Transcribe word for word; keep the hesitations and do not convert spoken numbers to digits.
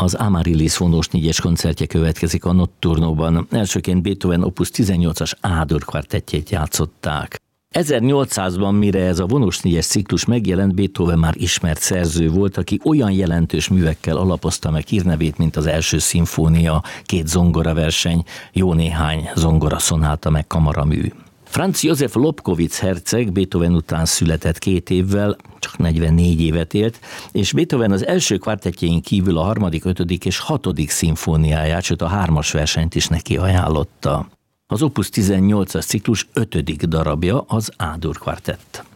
az Amaryllis vonós négyes koncertje következik a Notturnoban. Elsőként Beethoven opus tizennyolcas A-dur kvartettjét játszották. ezernyolcszázban, mire ez a vonós négyes ciklus megjelent, Beethoven már ismert szerző volt, aki olyan jelentős művekkel alapozta meg hírnevét, mint az első szimfónia, két zongoraverseny, jó néhány zongoraszonáta meg kamaramű. Franz Josef Lobkowicz herceg Beethoven után született két évvel, csak negyvennégy évet élt, és Beethoven az első kvartettjén kívül a harmadik, ötödik és hatodik szimfóniáját, sőt a hármas versenyt is neki ajánlotta. Az opus tizennyolcas ciklus ötödik darabja az A-dur kvartett.